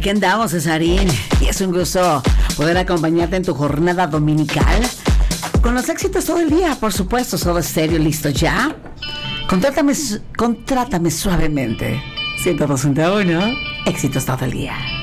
Aquí andamos, Cesarín, y es un gusto poder acompañarte en tu jornada dominical con los éxitos todo el día, por supuesto. Soda Stereo, ¿listo ya? Contrátame suavemente. 102.1, éxitos todo el día.